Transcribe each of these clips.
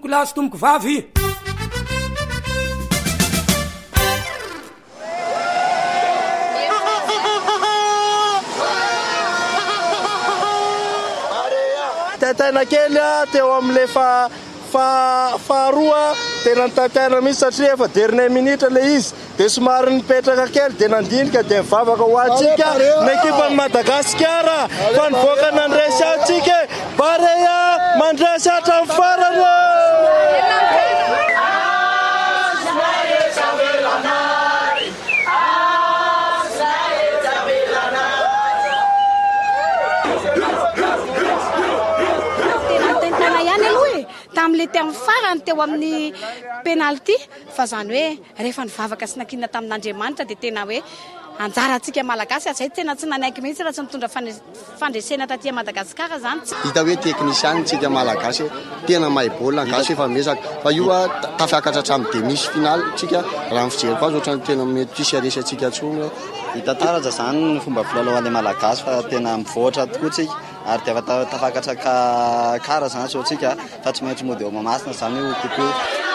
tomboko lahy sy tomboko vavy. Tena kely teo am'le faharoa tena nitantana mihitsy satria efa dernier minitra le izy dia somary nipetraka kely dia nandinika dia mivavaka ho antsika ny ekipany Madagasikara fa nivoaka nandresy antsika Barea mandresy hatramin'ny farany. Tamile teo amin'ny farany teo amin'ny penalty fa zany hoe rehefa nivavaka sy nakinana tamin'Andriamanitra dia tena hoe anjara antsika malagasy azay tena tsy nanaiky mihitsy raha tsy nitondra fandresena taty Madagasikara zany. Hita hoe teknisiany tsika malagasy tena mahay baolina gasy efa mesaka fa io tafiakatra hatramin'ny demi final tsika raha fijeriko azy ohatrany tena mety tsisy aresy antsika tsony. Hita taratra zany ny fomba filalaovan'ny malagasy fa tena mivoatra tokoa tsika ary dia tafakatra kara zany sotsika fa tsy maintsy mody eo mamasina zany io kokoa.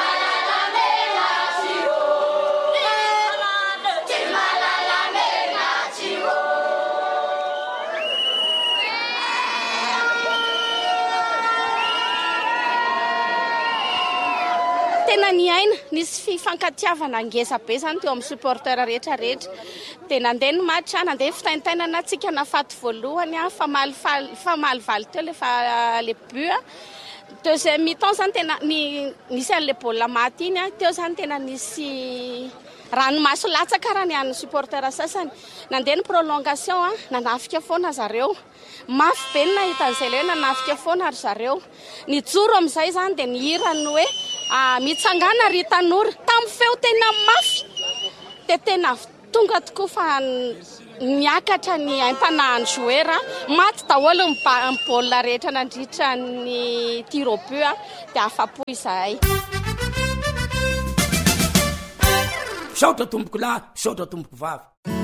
Tena ny aina nisy fifankatiavana ngesa be zany teo amin'ny supporter rehetra dia nandeha ny match nandeha fitaintainana antsika nafaty voalohany fa malivaly teo le but. Deuxième mi-temps zany tena nisy an'le baolina maty iny teo zany tena nisy ranomaso latsaka raha ny an'ny supporter sasany. Nandeha ny prolongation nanafika foana zareo mafy be ny nahita an'izay le nanafika foana ary zareo nijoro amin'izay zany dia nihirany hoe mitsangana ry tanora tamin'ny feo tena mafy dia tena tonga tokoa fa niakatra ny aim-panahin'ny joueur maty daholo ny baolina rehetra nandritra ny tir au but dia afapo izahay. Saotra tomboko lahy, saotra tomboko vavy.